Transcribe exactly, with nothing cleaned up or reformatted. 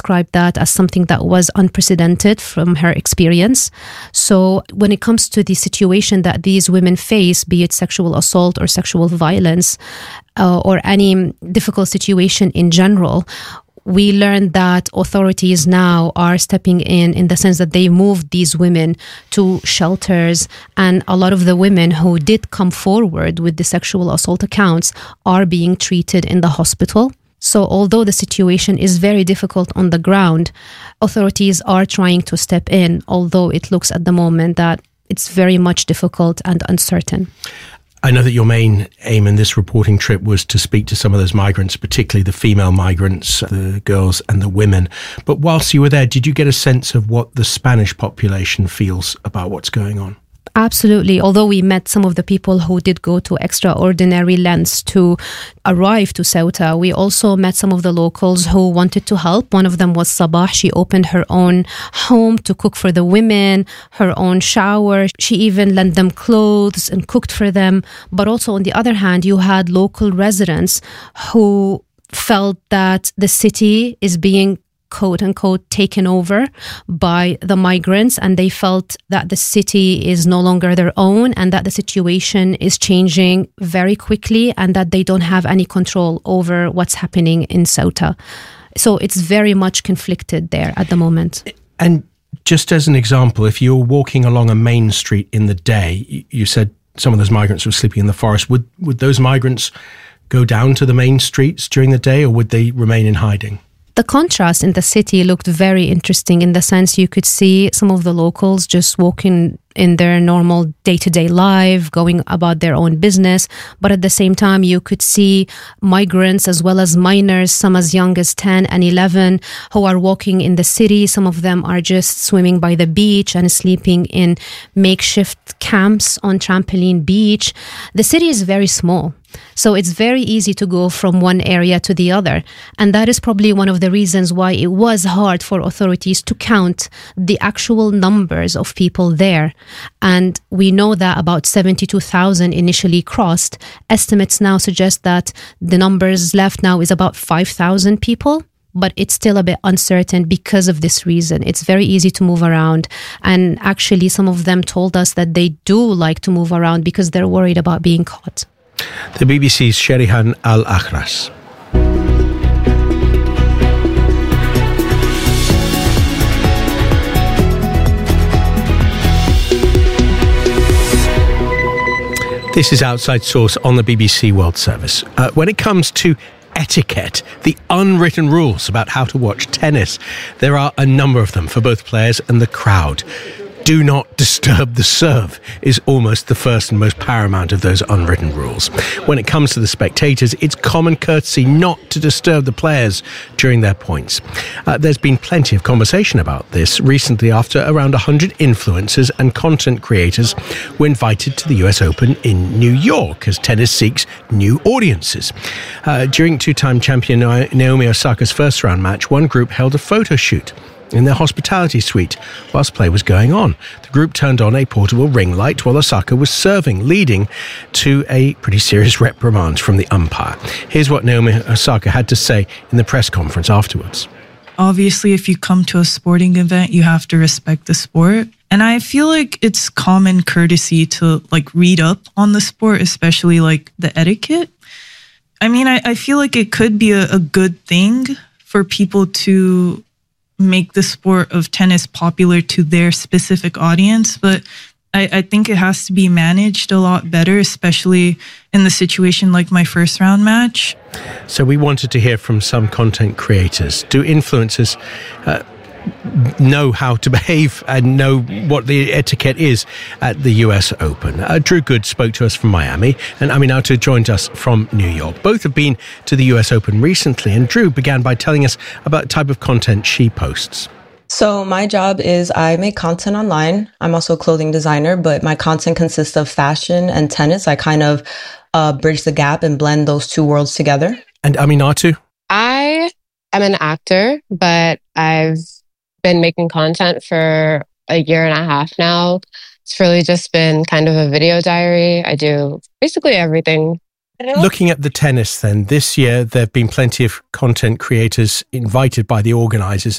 described that as something that was unprecedented from her experience. So when it comes to the situation that these women face, be it sexual assault or sexual violence, uh, or any difficult situation in general, we learned that authorities now are stepping in in the sense that they moved these women to shelters, and a lot of the women who did come forward with the sexual assault accounts are being treated in the hospital. So although the situation is very difficult on the ground, authorities are trying to step in, although it looks at the moment that it's very much difficult and uncertain. I know that your main aim in this reporting trip was to speak to some of those migrants, particularly the female migrants, the girls and the women. But whilst you were there, did you get a sense of what the Spanish population feels about what's going on? Absolutely. Although we met some of the people who did go to extraordinary lengths to arrive to Ceuta, we also met some of the locals who wanted to help. One of them was Sabah. She opened her own home to cook for the women, her own shower. She even lent them clothes and cooked for them. But also on the other hand, you had local residents who felt that the city is being quote unquote taken over by the migrants, and they felt that the city is no longer their own and that the situation is changing very quickly and that they don't have any control over what's happening in Ceuta. So it's very much conflicted there at the moment. And just as an example, if you're walking along a main street in the day, you said some of those migrants were sleeping in the forest, would would those migrants go down to the main streets during the day, or would they remain in hiding? The contrast in the city looked very interesting in the sense you could see some of the locals just walking in their normal day-to-day life, going about their own business. But at the same time, you could see migrants as well as minors, some as young as ten and eleven, who are walking in the city. Some of them are just swimming by the beach and sleeping in makeshift camps on Trampoline Beach. The city is very small, so it's very easy to go from one area to the other. And that is probably one of the reasons why it was hard for authorities to count the actual numbers of people there. And we know that about seventy-two thousand initially crossed. Estimates now suggest that the numbers left now is about five thousand people, but it's still a bit uncertain because of this reason. It's very easy to move around. And actually, some of them told us that they do like to move around because they're worried about being caught. The B B C's Sherihan Al-Akhras. This is Outside Source on the B B C World Service. Uh, when it comes to etiquette, the unwritten rules about how to watch tennis, there are a number of them for both players and the crowd. Do not disturb the serve is almost the first and most paramount of those unwritten rules. When it comes to the spectators, it's common courtesy not to disturb the players during their points. Uh, there's been plenty of conversation about this recently after around one hundred influencers and content creators were invited to the U S Open in New York as tennis seeks new audiences. Uh, during two-time champion Naomi Osaka's first round match, one group held a photo shoot in their hospitality suite whilst play was going on. The group turned on a portable ring light while Osaka was serving, leading to a pretty serious reprimand from the umpire. Here's what Naomi Osaka had to say in the press conference afterwards. Obviously, if you come to a sporting event, you have to respect the sport. And I feel like it's common courtesy to like read up on the sport, especially like the etiquette. I mean, I, I feel like it could be a, a good thing for people to make the sport of tennis popular to their specific audience, but I, I think it has to be managed a lot better, especially in the situation like my first round match. So we wanted to hear from some content creators. Do influencers uh, know how to behave and know what the etiquette is at the U S Open? Uh, Drew Good spoke to us from Miami, and Aminatou joined us from New York. Both have been to the U S Open recently, and Drew began by telling us about the type of content she posts. So my job is I make content online. I'm also a clothing designer, but my content consists of fashion and tennis. I kind of uh, bridge the gap and blend those two worlds together. And Aminatou? I am an actor, but I've been making content for a year and a half now. It's really just been kind of a video diary. I do basically everything. Looking at the tennis then, this year there have been plenty of content creators invited by the organisers